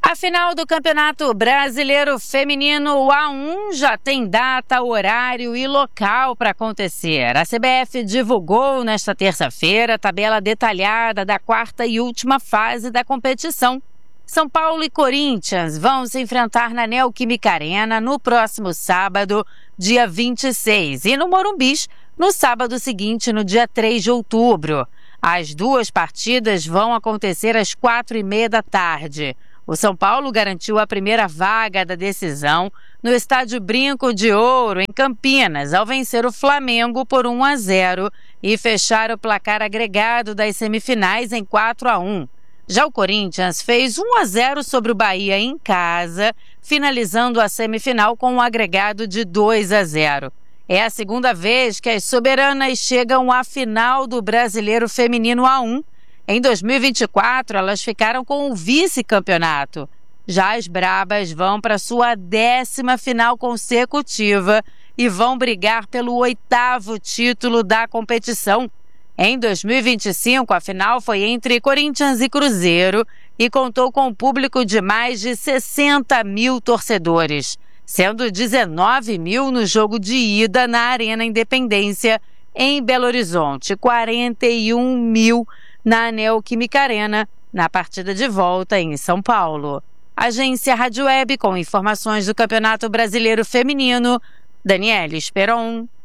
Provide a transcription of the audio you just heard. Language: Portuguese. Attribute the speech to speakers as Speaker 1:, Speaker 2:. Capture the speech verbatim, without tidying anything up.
Speaker 1: A final do Campeonato Brasileiro Feminino A um já tem data, horário e local para acontecer. A C B F divulgou nesta terça-feira a tabela detalhada da quarta e última fase da competição. São Paulo e Corinthians vão se enfrentar na Neoquímica Arena no próximo sábado, dia vinte e seis, e no Morumbis no sábado seguinte, no dia três de outubro. As duas partidas vão acontecer às quatro e meia da tarde. O São Paulo garantiu a primeira vaga da decisão no estádio Brinco de Ouro, em Campinas, ao vencer o Flamengo por um a zero e fechar o placar agregado das semifinais em quatro a um. Já o Corinthians fez um a zero sobre o Bahia em casa, finalizando a semifinal com um agregado de dois a zero. É a segunda vez que as soberanas chegam à final do Brasileiro Feminino A um. Em dois mil e vinte e quatro, elas ficaram com o vice-campeonato. Já as Brabas vão para sua décima final consecutiva e vão brigar pelo oitavo título da competição. Em dois mil e vinte e cinco, a final foi entre Corinthians e Cruzeiro e contou com um público de mais de sessenta mil torcedores, sendo dezenove mil no jogo de ida na Arena Independência, em Belo Horizonte, quarenta e um mil na Neoquímica Arena, na partida de volta em São Paulo. Agência Rádio Web com informações do Campeonato Brasileiro Feminino, Daniela Esperon.